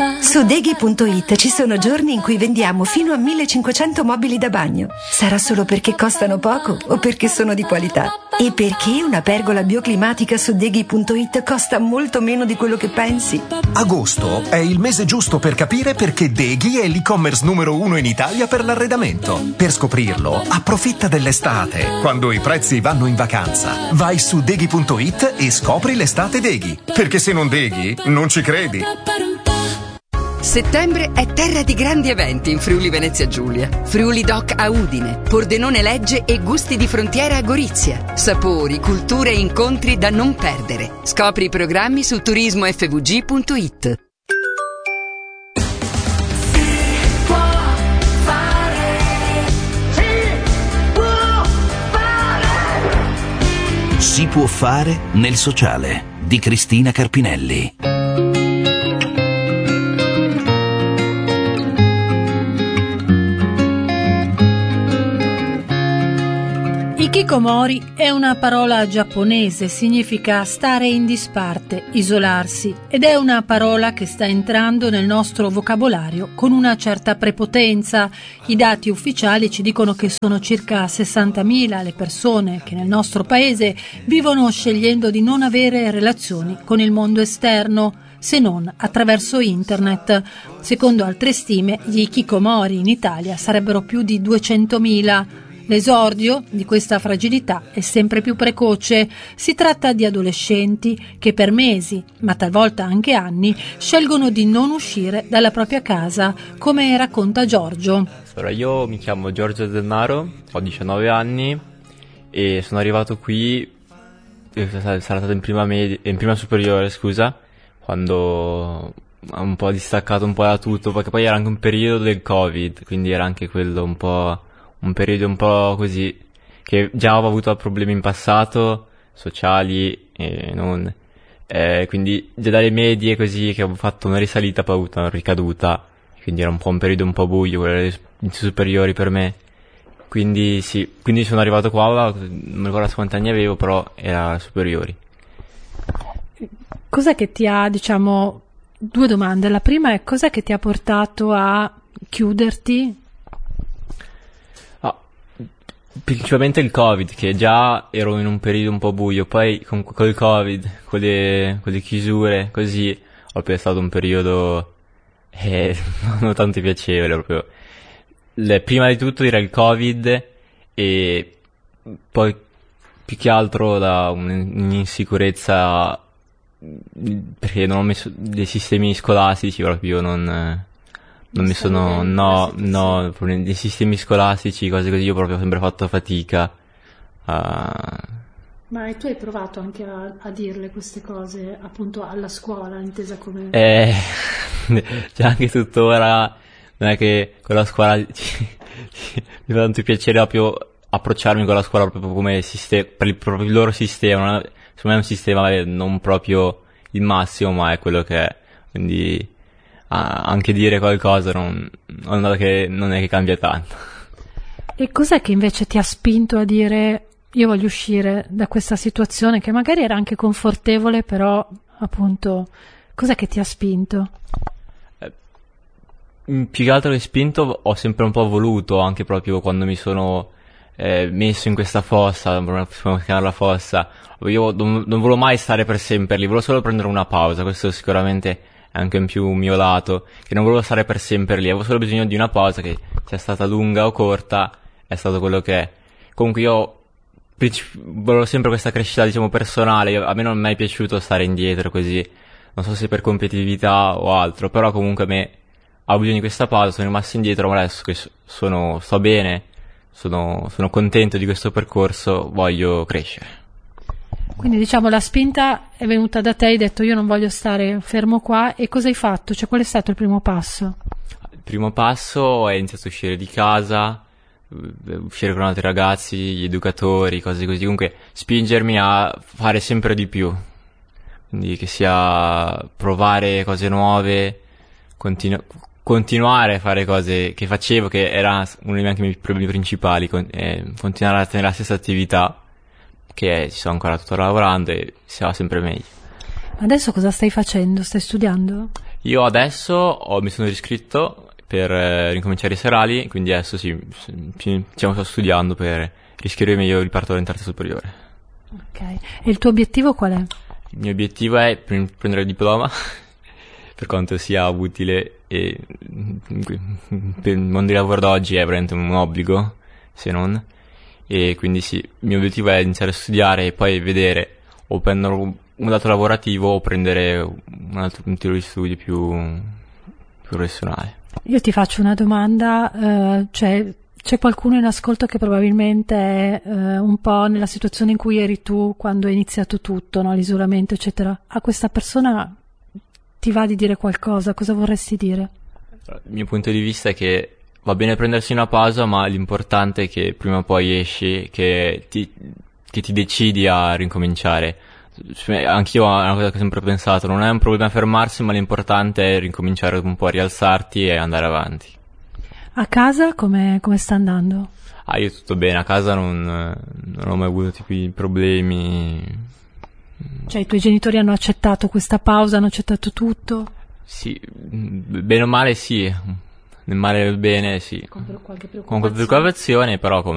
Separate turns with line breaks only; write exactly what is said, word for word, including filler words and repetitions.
Su Deghi punto it ci sono giorni in cui vendiamo fino a millecinquecento mobili da bagno. Sarà solo perché costano poco o perché sono di qualità? E perché una pergola bioclimatica su Deghi punto it costa molto meno di quello che pensi?
Agosto è il mese giusto per capire perché Deghi è l'e-commerce numero uno in Italia per l'arredamento. Per scoprirlo, approfitta dell'estate, quando i prezzi vanno in vacanza. Vai su Deghi punto it e scopri l'estate Deghi. Perché se non Deghi, non ci credi.
Settembre è terra di grandi eventi in Friuli Venezia Giulia. Friuli Doc a Udine, Pordenone Legge e Gusti di Frontiera a Gorizia. Sapori, culture e incontri da non perdere. Scopri i programmi su turismo effe vu gi punto it.
Si può fare nel sociale di Cristina Carpinelli.
Hikikomori è una parola giapponese, significa stare in disparte, isolarsi, ed è una parola che sta entrando nel nostro vocabolario con una certa prepotenza. I dati ufficiali ci dicono che sono circa sessantamila le persone che nel nostro paese vivono scegliendo di non avere relazioni con il mondo esterno, se non attraverso internet. Secondo altre stime, gli hikikomori in Italia sarebbero più di duecentomila. L'esordio di questa fragilità è sempre più precoce. Si tratta di adolescenti che per mesi, ma talvolta anche anni, scelgono di non uscire dalla propria casa, come racconta Giorgio.
Allora, io mi chiamo Giorgio Dennaro, ho diciannove anni e sono arrivato qui, sarà stato in prima, media, in prima superiore, scusa, quando ho un po' distaccato un po' da tutto, perché poi era anche un periodo del Covid, quindi era anche quello un po'... un periodo un po' così, che già avevo avuto problemi in passato, sociali e non, eh, quindi già dalle medie così, che ho fatto una risalita, poi ho avuto una ricaduta, quindi era un po' un periodo un po' buio, quello delle superiori per me, quindi sì, quindi sono arrivato qua, non ricordo quanti anni avevo, però era superiori.
Cos'è che ti ha, diciamo, due domande, la prima è cos'è che ti ha portato a chiuderti?
Principalmente il Covid, che già ero in un periodo un po' buio, poi con col Covid, con le, con le chiusure, così, ho pensato un periodo eh, non tanto piacevole proprio. Le, prima di tutto direi il Covid e poi più che altro da un'insicurezza, perché non ho messo dei sistemi scolastici proprio, non... Non mi sono, no, no, dei sistemi scolastici, cose così, io proprio ho sempre fatto fatica. Uh...
Ma tu hai provato anche a, a dirle queste cose, appunto, alla scuola, intesa come...
Eh, cioè anche tuttora, non è che con la scuola ci, ci, mi fa tanto piacere proprio approcciarmi con la scuola proprio come sistema, per il, proprio il loro sistema, non è, secondo me è un sistema non proprio il massimo, ma è quello che è, quindi... anche dire qualcosa non, non, che, non è che cambia tanto.
E cos'è che invece ti ha spinto a dire io voglio uscire da questa situazione che magari era anche confortevole, però appunto cos'è che ti ha spinto?
Eh, più che altro che spinto ho sempre un po' voluto, anche proprio quando mi sono eh, messo in questa fossa, possiamo chiamarla fossa, io non, non volevo mai stare per sempre lì, volevo solo prendere una pausa, questo sicuramente anche in più un mio lato, che non volevo stare per sempre lì, avevo solo bisogno di una pausa, che sia stata lunga o corta, è stato quello che è. Comunque io volevo sempre questa crescita, diciamo, personale, a me non mi è mai piaciuto stare indietro così, non so se per competitività o altro, però comunque a me ho bisogno di questa pausa, sono rimasto indietro, ma adesso che sono, sto bene, sono, sono contento di questo percorso, voglio crescere.
Quindi diciamo la spinta è venuta da te, hai detto io non voglio stare fermo qua, e cosa hai fatto? Cioè qual è stato il primo passo?
Il primo passo è iniziato a uscire di casa, uscire con altri ragazzi, gli educatori, cose così, comunque spingermi a fare sempre di più, quindi che sia provare cose nuove, continu- continuare a fare cose che facevo, che era uno dei miei problemi principali, con- eh, continuare a tenere la stessa attività, che ci sto ancora tuttora lavorando e si va sempre meglio.
Adesso cosa stai facendo? Stai studiando?
Io adesso ho, mi sono iscritto per eh, ricominciare i serali, quindi adesso sì, ci, diciamo, sto studiando per riscrivermi, io riparto in terza superiore.
Ok, e il tuo obiettivo qual è?
Il mio obiettivo è pre- prendere il diploma, per quanto sia utile, e per il mondo di lavoro d'oggi è veramente un obbligo, se non, e quindi sì, il mio obiettivo è iniziare a studiare e poi vedere o prendere un dato lavorativo o prendere un altro un tiro di studi più, più professionale.
Io ti faccio una domanda, eh, cioè c'è qualcuno in ascolto che probabilmente è eh, un po' nella situazione in cui eri tu quando è iniziato tutto, no? L'isolamento eccetera. A questa persona ti va di dire qualcosa? Cosa vorresti dire?
Il mio punto di vista è che va bene prendersi una pausa, ma l'importante è che prima o poi esci, che ti, che ti decidi a ricominciare. Anch'io è una cosa che ho sempre pensato, non è un problema fermarsi, ma l'importante è ricominciare un po' a rialzarti e andare avanti.
A casa come, come sta andando?
Ah, io tutto bene, a casa non, non ho mai avuto tipi problemi.
Cioè i tuoi genitori hanno accettato questa pausa, hanno accettato tutto?
Sì, bene o male sì, nel male e nel bene sì.
Con qualche preoccupazione?
Con qualche preoccupazione, però come